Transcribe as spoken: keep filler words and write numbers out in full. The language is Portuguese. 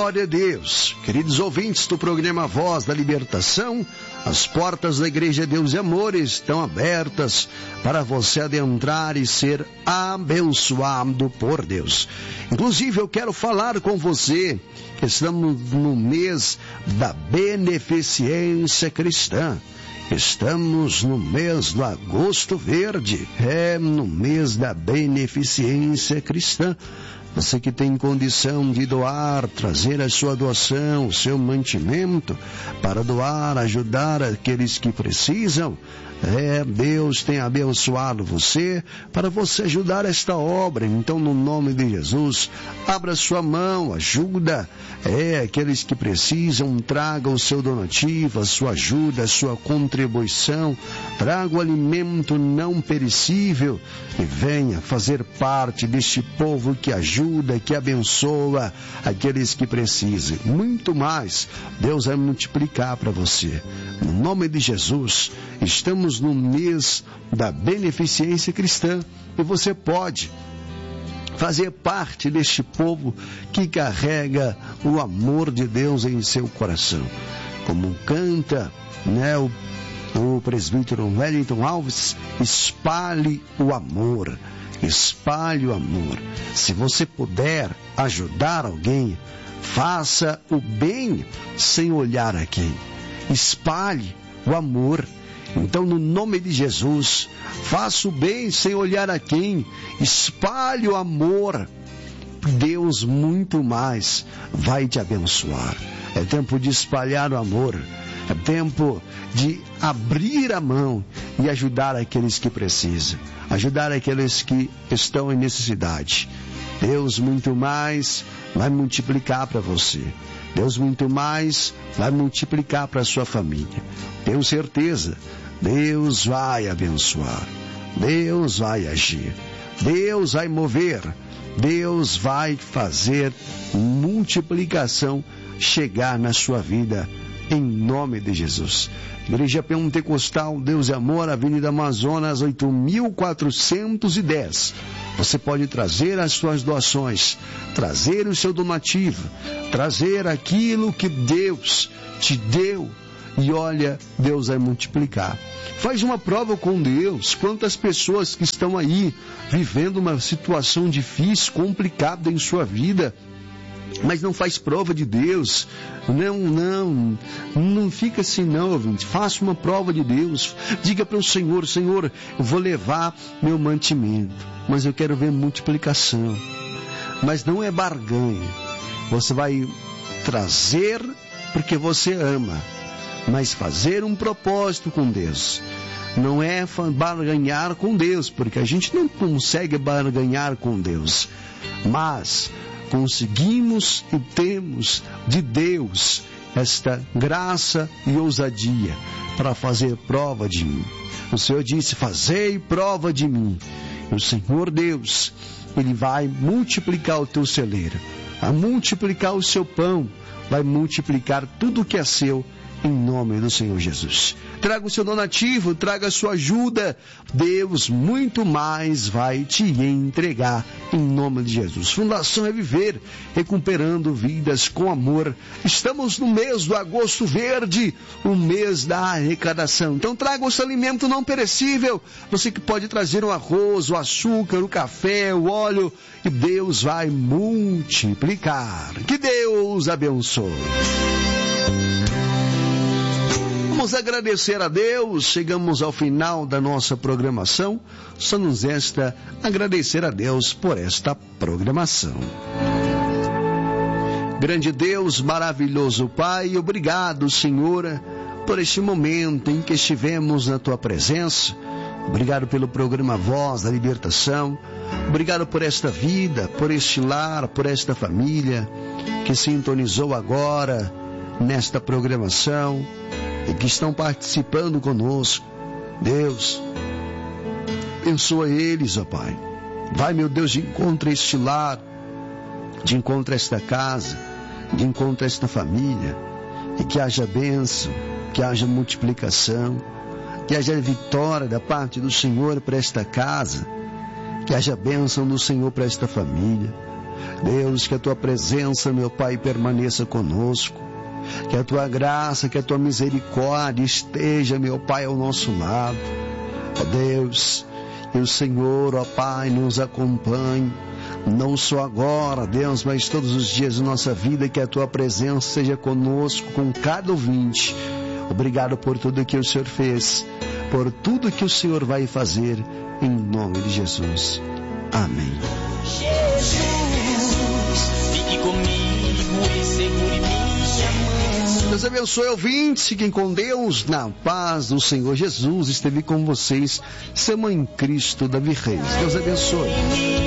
Glória a Deus. Queridos ouvintes do programa Voz da Libertação, as portas da Igreja Deus e Amor estão abertas para você adentrar e ser abençoado por Deus. Inclusive, eu quero falar com você que estamos no mês da beneficência cristã. Estamos no mês do Agosto Verde, é no mês da beneficência cristã. Você que tem condição de doar, trazer a sua doação, o seu mantimento, para doar, ajudar aqueles que precisam, é, Deus tem abençoado você, para você ajudar esta obra. Então, no nome de Jesus, abra sua mão, ajuda, é, aqueles que precisam, traga o seu donativo, a sua ajuda, a sua contribuição, traga o alimento não perecível e venha fazer parte deste povo que ajuda, que abençoa aqueles que precisam. Muito mais, Deus vai multiplicar para você. No nome de Jesus, estamos no mês da beneficência cristã e você pode fazer parte deste povo que carrega o amor de Deus em seu coração. Como canta, né, o, o presbítero Wellington Alves, espalhe o amor, espalhe o amor. Se você puder ajudar alguém, faça o bem sem olhar a quem. Espalhe o amor. Então, no nome de Jesus, faça o bem sem olhar a quem, espalhe o amor. Deus muito mais vai te abençoar. É tempo de espalhar o amor, é tempo de abrir a mão e ajudar aqueles que precisam, ajudar aqueles que estão em necessidade. Deus muito mais vai multiplicar para você. Deus muito mais vai multiplicar para a sua família. Tenho certeza, Deus vai abençoar, Deus vai agir, Deus vai mover, Deus vai fazer multiplicação chegar na sua vida, em nome de Jesus. Igreja Pentecostal Deus e Amor, Avenida Amazonas, oito mil quatrocentos e dez. Você pode trazer as suas doações, trazer o seu donativo, trazer aquilo que Deus te deu. E olha, Deus vai multiplicar. Faz uma prova com Deus. Quantas pessoas que estão aí vivendo uma situação difícil, complicada em sua vida, mas não faz prova de Deus. Não, não, não fica assim não, ouvinte. Faça uma prova de Deus. Diga para o Senhor, Senhor, eu vou levar meu mantimento, mas eu quero ver multiplicação. Mas não é barganha. Você vai trazer porque você ama, mas fazer um propósito com Deus. Não é barganhar com Deus, porque a gente não consegue barganhar com Deus, mas conseguimos e temos de Deus esta graça e ousadia para fazer prova de mim. O Senhor disse, fazei prova de mim. E o Senhor Deus, Ele vai multiplicar o teu celeiro, vai multiplicar o seu pão, vai multiplicar tudo que é seu, em nome do Senhor Jesus. Traga o seu donativo, traga a sua ajuda. Deus muito mais vai te entregar em nome de Jesus. Fundação Reviver, recuperando vidas com amor. Estamos no mês do Agosto Verde, o mês da arrecadação. Então traga o seu alimento não perecível. Você que pode trazer o arroz, o açúcar, o café, o óleo, e Deus vai multiplicar. Que Deus abençoe. Vamos agradecer a Deus. Chegamos ao final da nossa programação. Só nos resta agradecer a Deus por esta programação. Grande Deus, maravilhoso Pai, obrigado, Senhor, por este momento em que estivemos na Tua presença. Obrigado pelo programa Voz da Libertação. Obrigado por esta vida, por este lar, por esta família que sintonizou agora nesta programação e que estão participando conosco. Deus, abençoa eles, ó Pai. Vai, meu Deus, de encontro a este lar, de encontro a esta casa, de encontro a esta família, e que haja bênção, que haja multiplicação, que haja vitória da parte do Senhor para esta casa, que haja bênção do Senhor para esta família. Deus, que a tua presença, meu Pai, permaneça conosco. Que a tua graça, que a tua misericórdia esteja, meu Pai, ao nosso lado. Ó Deus, que o Senhor, ó Pai, nos acompanhe. Não só agora, Deus, mas todos os dias de nossa vida, que a tua presença seja conosco, com cada ouvinte. Obrigado por tudo que o Senhor fez, por tudo que o Senhor vai fazer, em nome de Jesus. Amém. Jesus, fique comigo e segure minha mão. Deus abençoe, ouvintes, fiquem com Deus, na paz do Senhor Jesus, esteve com vocês, Semana em Cristo, Davi Reis. Deus abençoe.